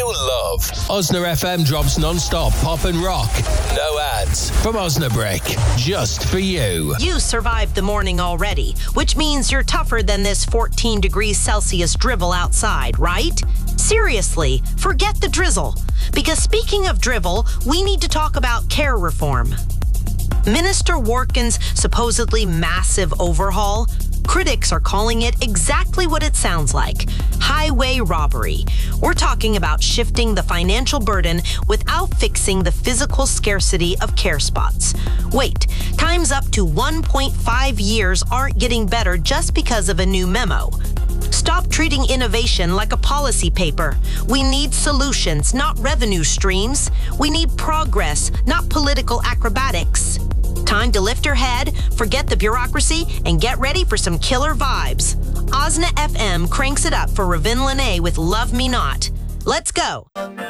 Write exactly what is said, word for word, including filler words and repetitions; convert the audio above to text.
you'll love. Osna F M drops non-stop pop and rock. No ads. From Osnabrick. Just for you. You survived the morning already, which means you're tougher than this fourteen degrees Celsius drivel outside, right? Seriously, forget the drizzle. Because speaking of drivel, we need to talk about care reform. Minister Warkin's supposedly massive overhaul, critics are calling it exactly what it sounds like, highway robbery. We're talking about shifting the financial burden without fixing the physical scarcity of care spots. Wait, times up to one point five years aren't getting better just because of a new memo. Stop treating innovation like a policy paper. We need solutions, not revenue streams. We need progress, not political acrobatics. Time to lift your head, forget the bureaucracy, and get ready for some killer vibes. Osna F M cranks it up for Ravin Lene with Love Me Not. Let's go.